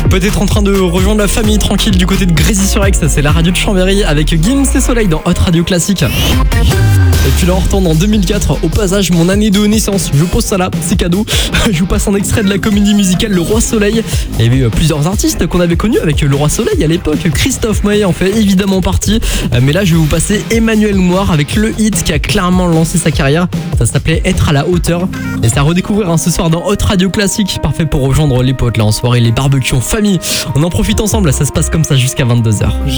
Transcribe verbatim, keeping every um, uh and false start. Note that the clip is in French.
Peut-être en train de rejoindre la famille tranquille du côté de Grésy-sur-Aix. C'est la radio de Chambéry avec Gims et Soleil dans Hot Radio Classique. Et puis là on retourne en deux mille quatre, au passage mon année de naissance, je pose ça là, c'est cadeau. Je vous passe un extrait de la comédie musicale Le Roi Soleil. Il y avait eu plusieurs artistes qu'on avait connus avec Le Roi Soleil à l'époque. Christophe Maé en fait évidemment partie. Mais là je vais vous passer Emmanuel Moir avec le hit qui a clairement lancé sa carrière. Ça s'appelait Être à la hauteur. Et c'est à redécouvrir hein, ce soir dans Hot Radio Classique. Parfait pour rejoindre les potes là en soirée, les barbecues en famille. On en profite ensemble, ça se passe comme ça jusqu'à vingt-deux heures.